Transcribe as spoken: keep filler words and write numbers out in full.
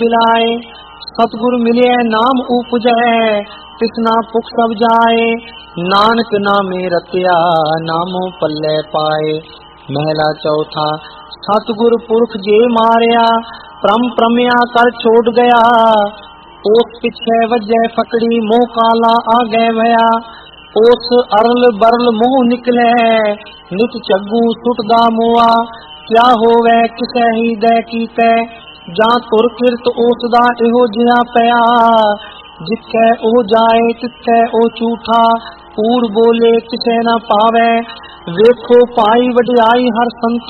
मिलाए। सतगुर मिले नाम उपजै, तिसना पुख सब जाए। नानक नामे रतिया, नामो पल्ले पाए। महला चौथा। सतगुर पुरख जे मारिया, प्रम प्रमया कर छोड़ गया। ओस पिछे वजह फकड़ी, मोह काला आगे भया। ओस अरल बरल मोह निकले, नित चग्गू सुटदा मोआ। क्या होवे किसे ही दे कीते, ਜਾਂ ਤੁਰ ਕਿਰਤ ਉਸ ਦਾ ਇਹੋ ਜਿਹਾ ਪਿਆ। ਜਿੱਥੇ ਉਹ ਜਾਏ ਤਿੱਥੇ ਉਹ ਝੂਠਾ, ਕੂੜ ਬੋਲੇ ਕਿਸੇ ਨਾ ਪਾਵੇ। ਵੇਖੋ ਪਾਈ ਵਡਿਆਈ ਹਰ ਸੰਤ